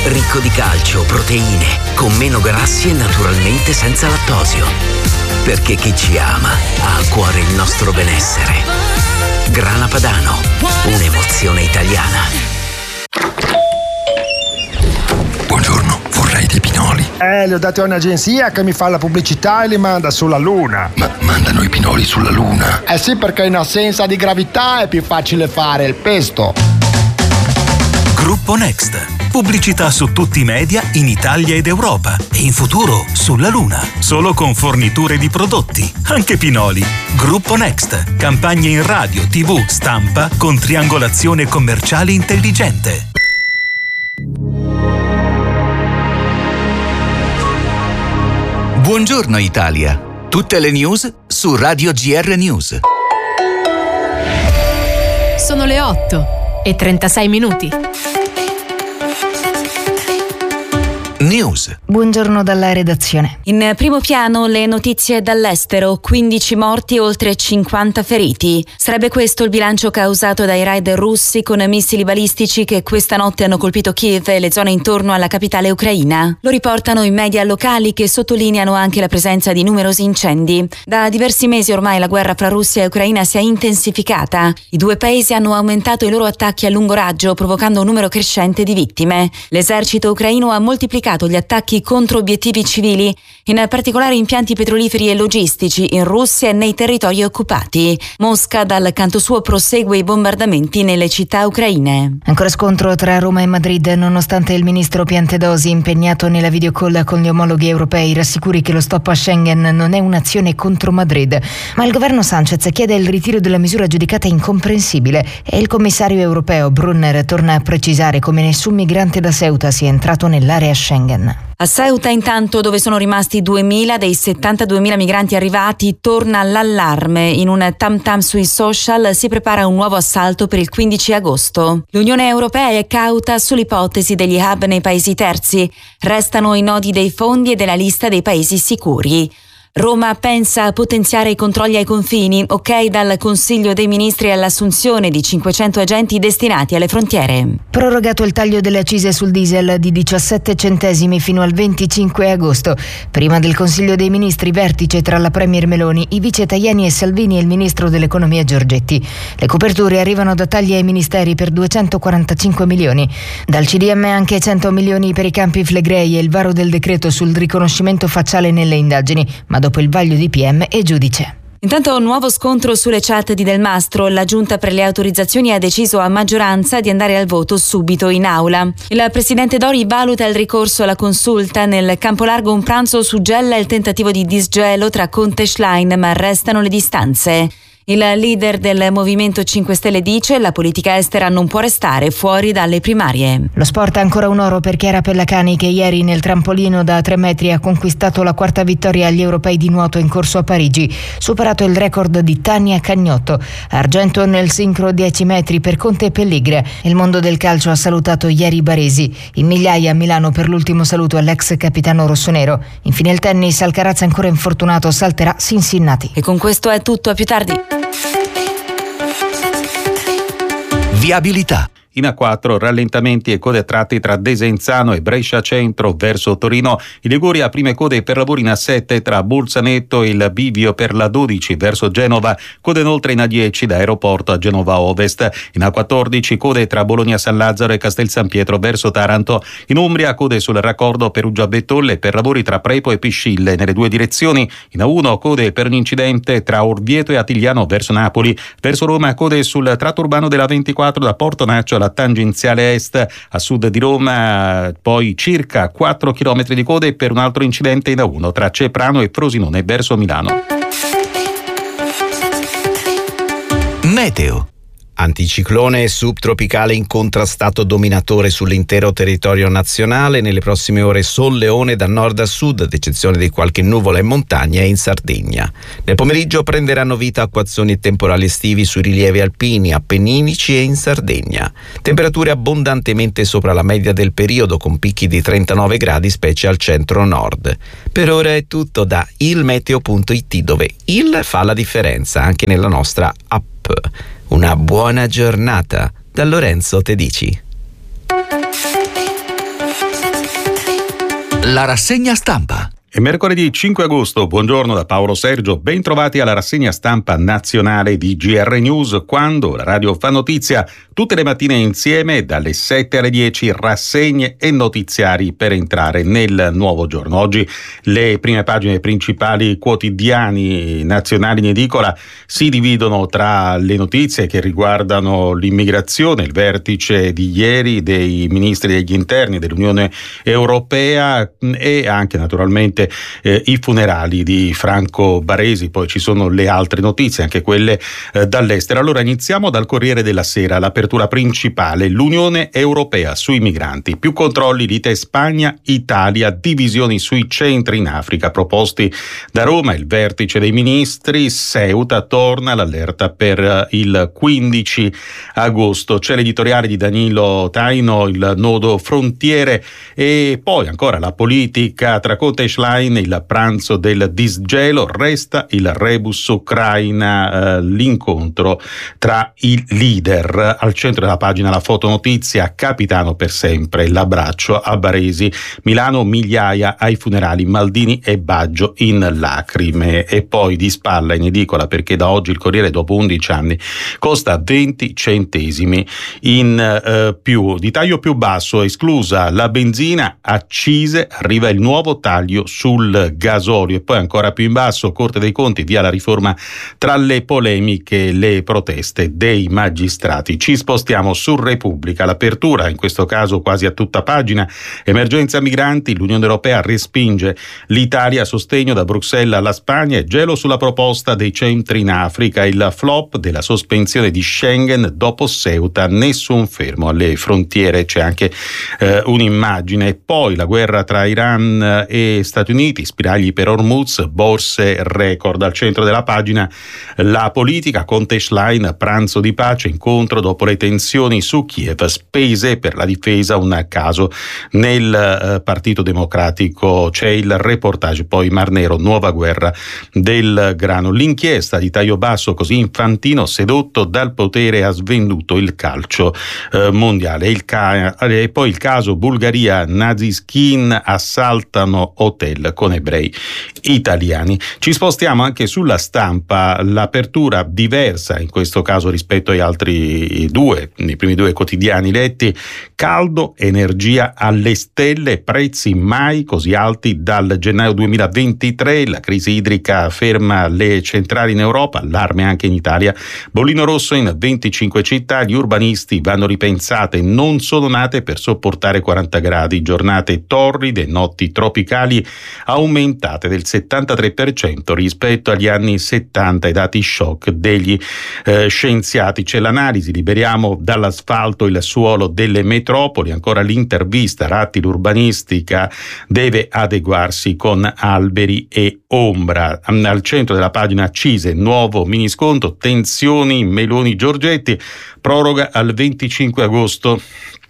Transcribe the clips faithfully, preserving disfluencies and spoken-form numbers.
Ricco di calcio, proteine, con meno grassi e naturalmente senza lattosio. Perché chi ci ama ha a cuore il nostro benessere. Grana Padano, un'emozione italiana. Buongiorno, vorrei dei pinoli. Eh, li ho dati a un'agenzia che mi fa la pubblicità e li manda sulla Luna. Ma mandano i pinoli sulla Luna? Eh sì, perché in assenza di gravità è più facile fare il pesto. Gruppo Next. Pubblicità su tutti i media in Italia ed Europa e in futuro sulla Luna. Solo con forniture di prodotti, anche pinoli. Gruppo Next. Campagne in radio, tivù, stampa con triangolazione commerciale intelligente. Buongiorno Italia. Tutte le news su Radio G R News. Sono le otto e trentasei minuti. News. Buongiorno dalla redazione. In primo piano le notizie dall'estero, quindici morti e oltre cinquanta feriti. Sarebbe questo il bilancio causato dai raid russi con missili balistici che questa notte hanno colpito Kiev e le zone intorno alla capitale ucraina. Lo riportano i media locali che sottolineano anche la presenza di numerosi incendi. Da diversi mesi ormai la guerra fra Russia e Ucraina si è intensificata. I due paesi hanno aumentato i loro attacchi a lungo raggio, provocando un numero crescente di vittime. L'esercito ucraino ha moltiplicato gli attacchi contro obiettivi civili, in particolare impianti petroliferi e logistici in Russia e nei territori occupati. Mosca dal canto suo prosegue i bombardamenti nelle città ucraine. Ancora scontro tra Roma e Madrid, nonostante il ministro Piantedosi, impegnato nella videocall con gli omologhi europei, rassicuri che lo stop a Schengen non è un'azione contro Madrid, ma il governo Sanchez chiede il ritiro della misura giudicata incomprensibile e il commissario europeo Brunner torna a precisare come nessun migrante da Ceuta sia entrato nell'area Schengen. A Ceuta, intanto, dove sono rimasti duemila dei settantaduemila migranti arrivati, torna l'allarme. In un tam tam sui social si prepara un nuovo assalto per il quindici agosto. L'Unione Europea è cauta sull'ipotesi degli hub nei paesi terzi. Restano i nodi dei fondi e della lista dei paesi sicuri. Roma pensa a potenziare i controlli ai confini, ok dal Consiglio dei Ministri all'assunzione di cinquecento agenti destinati alle frontiere. Prorogato il taglio delle accise sul diesel di diciassette centesimi fino al venticinque agosto. Prima del Consiglio dei Ministri, vertice tra la Premier Meloni, i vice Tajani e Salvini e il Ministro dell'Economia Giorgetti. Le coperture arrivano da tagli ai ministeri per duecentoquarantacinque milioni. Dal C D M anche cento milioni per i Campi Flegrei e il varo del decreto sul riconoscimento facciale nelle indagini, ma dopo il vaglio di P M e giudice. Intanto un nuovo scontro sulle chat di Del Mastro. La Giunta per le autorizzazioni ha deciso a maggioranza di andare al voto subito in aula. Il presidente Dori valuta il ricorso alla consulta. Nel campo largo un pranzo suggella il tentativo di disgelo tra Conte e Schlein, ma restano le distanze. Il leader del Movimento cinque Stelle dice: la politica estera non può restare fuori dalle primarie. Lo sport ha ancora un oro per Chiara Pellacani, che ieri nel trampolino da tre metri ha conquistato la quarta vittoria agli europei di nuoto in corso a Parigi, superato il record di Tania Cagnotto. Argento nel sincro dieci metri per Conte e Pellegre. Il mondo del calcio ha salutato ieri Baresi. In migliaia a Milano per l'ultimo saluto all'ex capitano rossonero. Infine il tennis, Alcaraz ancora infortunato salterà Cincinnati. E con questo è tutto, a più tardi. Viabilità. In A quattro rallentamenti e code a tratti tra Desenzano e Brescia Centro verso Torino. In Liguria prime code per lavori in A sette tra Bolzaneto e il bivio per la dodici verso Genova. Code inoltre in A dieci da Aeroporto a Genova Ovest. In A quattordici code tra Bologna San Lazzaro e Castel San Pietro verso Taranto. In Umbria code sul raccordo Perugia Bettolle per lavori tra Prepo e Piscille nelle due direzioni. In A uno code per un incidente tra Orvieto e Attigliano verso Napoli. Verso Roma code sul tratto urbano della ventiquattro da Porto Naccio alla tangenziale est a sud di Roma, poi circa quattro chilometri di code per un altro incidente in A uno tra Ceprano e Frosinone verso Milano. Meteo. Anticiclone subtropicale incontrastato dominatore sull'intero territorio nazionale. Nelle prossime ore solleone da nord a sud, ad eccezione di qualche nuvola in montagna e in Sardegna. Nel pomeriggio prenderanno vita acquazzoni e temporali estivi sui rilievi alpini, appenninici e in Sardegna. Temperature abbondantemente sopra la media del periodo, con picchi di trentanove gradi specie al centro-nord. Per ora è tutto da il meteo punto it, dove il fa la differenza anche nella nostra app. Una buona giornata da Lorenzo Tedici. La rassegna stampa. È mercoledì cinque agosto, buongiorno da Paolo Sergio, ben trovati alla rassegna stampa nazionale di G R News, quando la radio fa notizia tutte le mattine insieme dalle sette alle dieci, rassegne e notiziari per entrare nel nuovo giorno. Oggi le prime pagine principali quotidiani nazionali in edicola si dividono tra le notizie che riguardano l'immigrazione, il vertice di ieri dei ministri degli interni dell'Unione Europea e anche naturalmente Eh, i funerali di Franco Baresi. Poi ci sono le altre notizie, anche quelle eh, dall'estero. Allora iniziamo dal Corriere della Sera, l'apertura principale, l'Unione Europea sui migranti, più controlli, lite Spagna, Italia, divisioni sui centri in Africa, proposti da Roma, il vertice dei ministri, Ceuta, torna l'allerta per il quindici agosto, c'è l'editoriale di Danilo Taino, il nodo frontiere, e poi ancora la politica tra Conte e Schlein, il pranzo del disgelo, resta il rebus Ucraina, eh, l'incontro tra i leader. Al centro della pagina la fotonotizia, capitano per sempre, l'abbraccio a Baresi, Milano migliaia ai funerali, Maldini e Baggio in lacrime. E poi di spalla in edicola, perché da oggi il Corriere dopo undici anni costa venti centesimi in eh, più, di taglio più basso, esclusa la benzina, accise, arriva il nuovo taglio sul gasolio. E poi ancora più in basso, Corte dei Conti, via la riforma tra le polemiche, le proteste dei magistrati. Ci spostiamo su Repubblica, l'apertura in questo caso quasi a tutta pagina, emergenza migranti, l'Unione Europea respinge l'Italia, sostegno da Bruxelles alla Spagna e gelo sulla proposta dei centri in Africa, il flop della sospensione di Schengen dopo Ceuta, nessun fermo alle frontiere, c'è anche eh, un'immagine. Poi la guerra tra Iran e Stati Uniti, spiragli per Hormuz, borse record. Al centro della pagina la politica, Conte e Schlein, pranzo di pace, incontro dopo le tensioni su Kiev, spese per la difesa, un caso nel eh, Partito Democratico. C'è il reportage, poi Mar Nero, nuova guerra del grano, l'inchiesta di taglio basso, così Infantino sedotto dal potere ha svenduto il calcio eh, mondiale. Il ca- e poi il caso Bulgaria, nazi skin assaltano hotel con ebrei italiani. Ci spostiamo anche sulla Stampa, l'apertura diversa in questo caso rispetto agli altri due, i primi due quotidiani letti, caldo, energia alle stelle, prezzi mai così alti dal gennaio duemilaventitré, la crisi idrica ferma le centrali in Europa, allarme anche in Italia, bollino rosso in venticinque città, gli urbanisti vanno ripensate, non sono nate per sopportare quaranta gradi, giornate torride, notti tropicali aumentate del settantatré per cento rispetto agli anni settanta, i dati shock degli eh, scienziati. C'è l'analisi, liberiamo dall'asfalto il suolo delle metropoli, ancora l'intervista, Ratti, l'urbanistica deve adeguarsi con alberi e ombra. Al centro della pagina Cise, nuovo minisconto, tensioni Meloni Giorgetti, proroga al venticinque agosto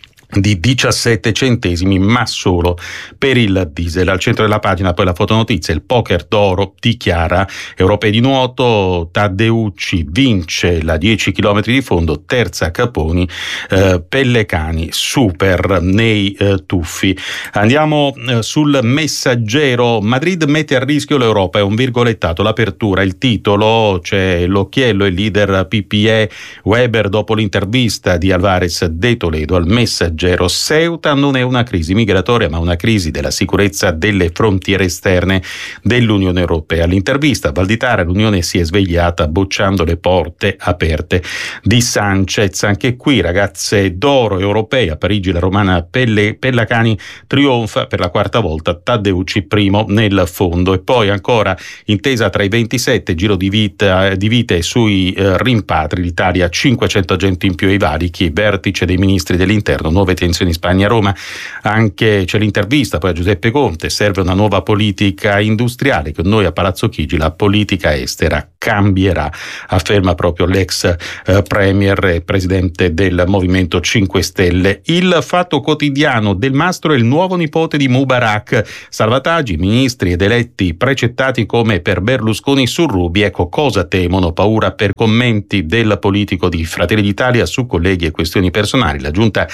di diciassette centesimi, ma solo per il diesel. Al centro della pagina poi la fotonotizia, il poker d'oro dichiara europei di nuoto, Taddeucci vince la dieci chilometri di fondo, terza Caponi, eh, Pellecani super nei eh, tuffi. Andiamo eh, sul Messaggero, Madrid mette a rischio l'Europa, è un virgolettato, l'apertura, il titolo, c'è l'occhiello, il leader P P E Weber dopo l'intervista di Alvarez de Toledo al Messaggero. Ceuta non è una crisi migratoria, ma una crisi della sicurezza delle frontiere esterne dell'Unione Europea. All'intervista Valditara, l'Unione si è svegliata bocciando le porte aperte di Sanchez. Anche qui ragazze d'oro europee, a Parigi la romana Pelle, Pellacani trionfa per la quarta volta, Taddeucci primo nel fondo. E poi ancora intesa tra i ventisette, giro di, vita, di vite sui eh, rimpatri, l'Italia cinquecento agenti in più ai valichi, vertice dei ministri dell'interno, nuove tensioni in Spagna a Roma. Anche c'è l'intervista poi a Giuseppe Conte, serve una nuova politica industriale, con noi a Palazzo Chigi la politica estera cambierà, afferma proprio l'ex eh, premier e presidente del Movimento cinque Stelle. Il Fatto Quotidiano, Del Mastro è il nuovo nipote di Mubarak, salvataggi, ministri ed eletti precettati come per Berlusconi su Ruby. Ecco cosa temono, paura per commenti del politico di Fratelli d'Italia su colleghi e questioni personali. La giunta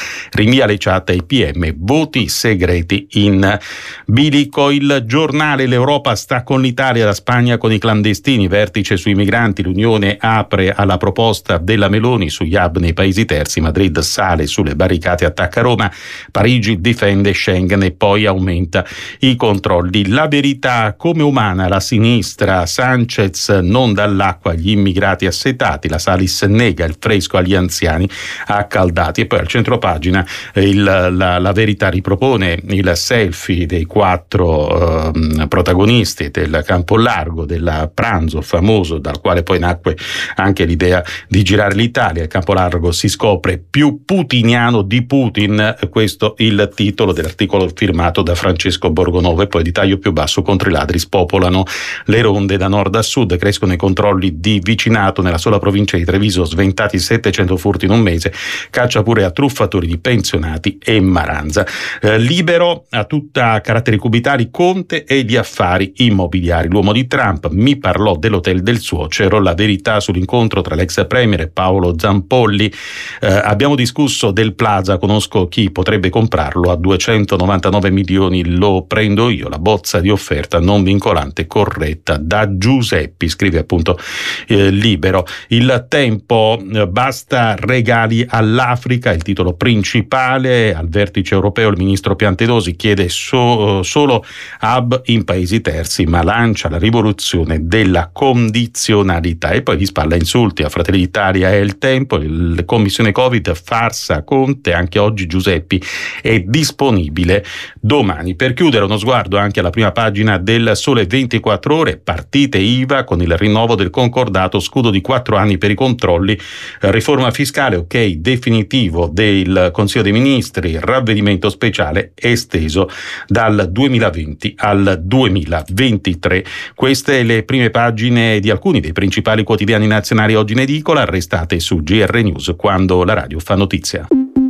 rinvia le chat ai P M, voti segreti in bilico. Il giornale L'Europa sta con l'Italia, la Spagna con i clandestini, vertice sui migranti, l'Unione apre alla proposta della Meloni sugli hub nei paesi terzi, Madrid sale sulle barricate, attacca Roma, Parigi difende Schengen e poi aumenta i controlli. La Verità, come umana la sinistra, Sanchez non dall'acqua agli immigrati assetati, la Salis nega il fresco agli anziani accaldati. E poi al centropagina il, la, la Verità ripropone il selfie dei quattro eh, protagonisti del campo largo, del pranzo famoso dal quale poi nacque anche l'idea di girare l'Italia. Il campo largo si scopre più putiniano di Putin, questo il titolo dell'articolo firmato da Francesco Borgonovo. E poi di taglio più basso, contro i ladri spopolano le ronde da nord a sud, crescono i controlli di vicinato, nella sola provincia di Treviso sventati settecento furti in un mese, caccia pure a truffatori di pensionati e Maranza. Eh, libero a tutta caratteri cubitali, Conte e gli affari immobiliari, l'uomo di Trump mi parlò dell'hotel del suocero, La Verità sull'incontro tra l'ex premier e Paolo Zampolli, eh, abbiamo discusso del Plaza, conosco chi potrebbe comprarlo a duecentonovantanove milioni, lo prendo io, la bozza di offerta non vincolante corretta da Giuseppi, scrive appunto eh, Libero. Il Tempo, eh, basta regali all'Africa, il titolo principale. Al vertice europeo il ministro Piantedosi chiede so, solo hub in paesi terzi, ma lancia la rivoluzione della condizionalità. E poi di spalla insulti a Fratelli d'Italia e Il Tempo, il commissione Covid, farsa Conte, anche oggi Giuseppi è disponibile domani. Per chiudere uno sguardo anche alla prima pagina del Sole ventiquattro Ore, partite I V A con il rinnovo del concordato, scudo di quattro anni per i controlli, riforma fiscale, ok definitivo del Consiglio dei Ministri, ravvedimento speciale esteso dal duemilaventi al duemilaventitré. Queste le prime pagine di alcuni dei principali quotidiani nazionali oggi in edicola, arrestate su G R News quando la radio fa notizia.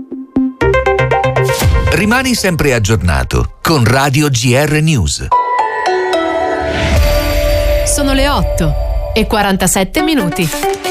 Rimani sempre aggiornato con Radio G R News. Sono le otto e quarantasette minuti.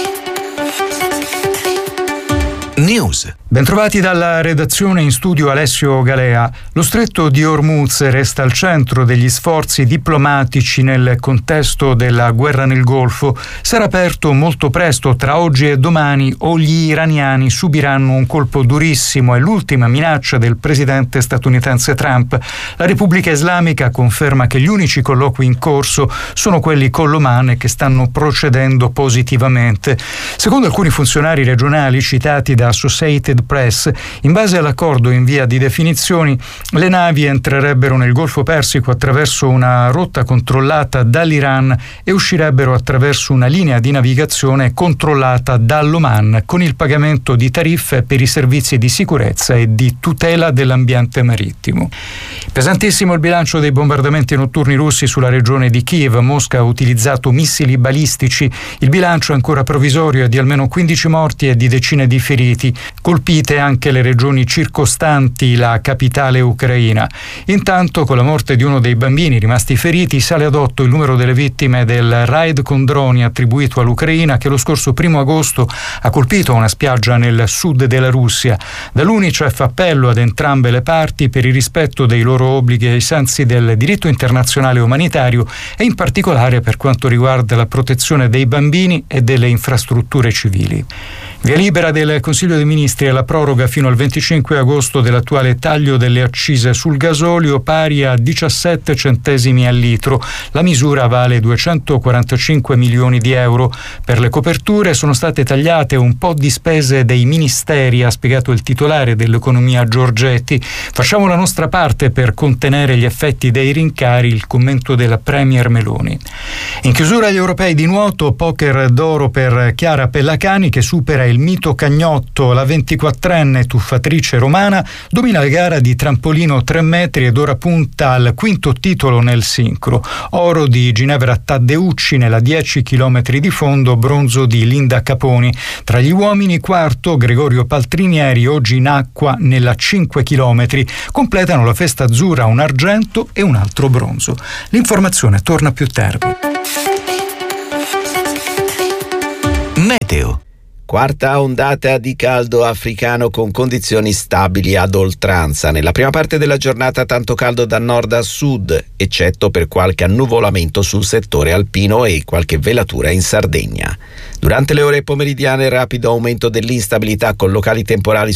News. Bentrovati dalla redazione, in studio Alessio Galea. Lo stretto di Hormuz resta al centro degli sforzi diplomatici nel contesto della guerra nel Golfo. Sarà aperto molto presto, tra oggi e domani, o gli iraniani subiranno un colpo durissimo. È l'ultima minaccia del presidente statunitense Trump. La Repubblica Islamica conferma che gli unici colloqui in corso sono quelli con l'Oman e che stanno procedendo positivamente. Secondo alcuni funzionari regionali citati da Associated Press, in base all'accordo in via di definizioni, le navi entrerebbero nel Golfo Persico attraverso una rotta controllata dall'Iran e uscirebbero attraverso una linea di navigazione controllata dall'Oman, con il pagamento di tariffe per i servizi di sicurezza e di tutela dell'ambiente marittimo. Pesantissimo il bilancio dei bombardamenti notturni russi sulla regione di Kiev. Mosca ha utilizzato missili balistici. Il bilancio è ancora provvisorio, è di almeno quindici morti e di decine di feriti. Colpite anche le regioni circostanti la capitale ucraina. Intanto, con la morte di uno dei bambini rimasti feriti, sale ad otto il numero delle vittime del raid con droni attribuito all'Ucraina, che lo scorso primo agosto ha colpito una spiaggia nel sud della Russia. Dall'Unicef appello ad entrambe le parti per il rispetto dei loro obblighi ai sensi del diritto internazionale umanitario e in particolare per quanto riguarda la protezione dei bambini e delle infrastrutture civili. Via libera del Consiglio dei Ministri alla proroga fino al venticinque agosto dell'attuale taglio delle accise sul gasolio, pari a diciassette centesimi al litro. La misura vale duecentoquarantacinque milioni di euro. Per le coperture sono state tagliate un po' di spese dei ministeri, ha spiegato il titolare dell'economia Giorgetti. Facciamo la nostra parte per contenere gli effetti dei rincari, il commento della Premier Meloni. In chiusura agli europei di nuoto, poker d'oro per Chiara Pellacani, che supera il il mito Cagnotto. La ventiquattrenne tuffatrice romana domina la gara di trampolino tre metri ed ora punta al quinto titolo nel sincro. Oro di Ginevra Taddeucci nella dieci chilometri di fondo, bronzo di Linda Caponi. Tra gli uomini quarto Gregorio Paltrinieri, oggi in acqua nella cinque chilometri. Completano la festa azzurra un argento e un altro bronzo. L'informazione torna più tardi. Meteo. Quarta ondata di caldo africano con condizioni stabili ad oltranza. Nella prima parte della giornata tanto caldo da nord a sud, eccetto per qualche annuvolamento sul settore alpino e qualche velatura in Sardegna. Durante le ore pomeridiane rapido aumento dell'instabilità con locali temporali